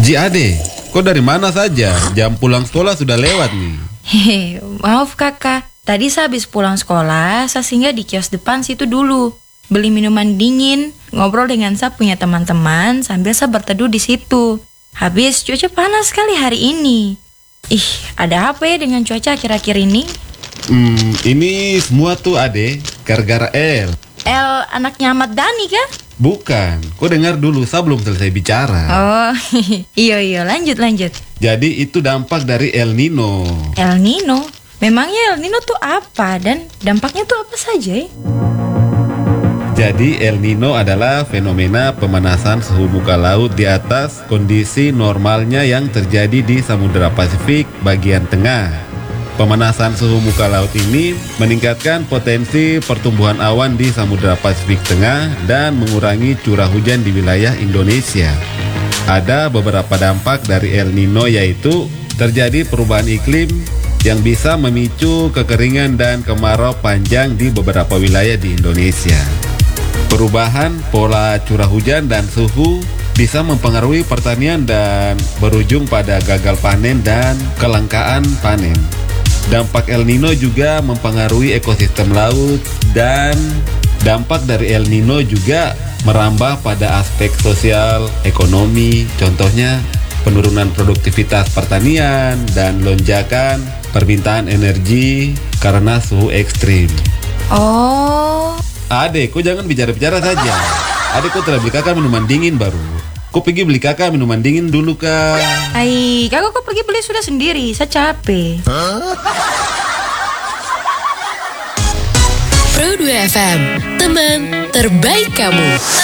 Ji Ade, kok dari mana saja? Jam pulang sekolah sudah lewat nih. Hehe, maaf kakak. Tadi saya habis pulang sekolah, saya singgah di kios depan situ dulu. Beli minuman dingin, ngobrol dengan saya punya teman-teman sambil saya berteduh di situ. Habis cuaca panas sekali hari ini. Ih, ada apa ya dengan cuaca akhir-akhir ini? Ini semua tuh Ade, gara-gara El. El anaknya Ahmad Dhani kah? Bukan, kau dengar dulu, saya belum selesai bicara. Oh, iya, lanjut. Jadi itu dampak dari El Nino. El Nino? Memangnya El Nino tuh apa dan dampaknya tuh apa saja ya? Jadi El Nino adalah fenomena pemanasan suhu muka laut di atas kondisi normalnya yang terjadi di Samudra Pasifik bagian tengah. Pemanasan suhu muka laut ini meningkatkan potensi pertumbuhan awan di Samudra Pasifik Tengah dan mengurangi curah hujan di wilayah Indonesia. Ada beberapa dampak dari El Nino, yaitu terjadi perubahan iklim yang bisa memicu kekeringan dan kemarau panjang di beberapa wilayah di Indonesia. Perubahan pola curah hujan dan suhu bisa mempengaruhi pertanian dan berujung pada gagal panen dan kelangkaan panen. Dampak El Nino juga mempengaruhi ekosistem laut, dan dampak dari El Nino juga merambah pada aspek sosial, ekonomi, contohnya penurunan produktivitas pertanian dan lonjakan permintaan energi karena suhu ekstrim. Oh. Adek, kau jangan bicara-bicara saja. Adek, kau telah beli kakak minuman dingin baru. Kau pergi beli kakak minuman dingin dulu, Kak. Hai, kakak kok pergi beli sudah sendiri, saya capek. Pro 2 FM, teman terbaik kamu.